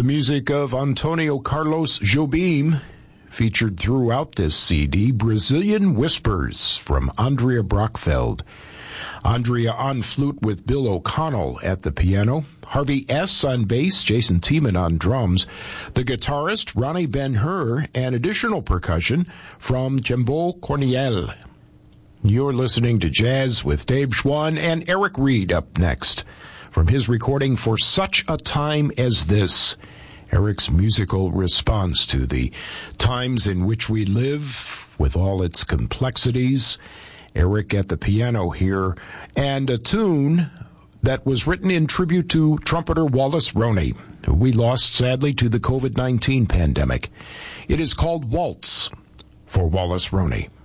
The music of Antonio Carlos Jobim, featured throughout this CD, Brazilian Whispers from Andrea Brockfeld. Andrea on flute with Bill O'Connell at the piano, Harvey S. on bass, Jason Tiemann on drums, the guitarist Ronnie Ben-Hur, and additional percussion from Jimbo Corniel. You're listening to Jazz with Dave Schwann and Eric Reed up next. From his recording For Such a Time as This, Eric's musical response to the times in which we live with all its complexities. Eric at the piano here, and a tune that was written in tribute to trumpeter Wallace Roney, who we lost sadly to the COVID-19 pandemic. It is called Waltz for Wallace Roney.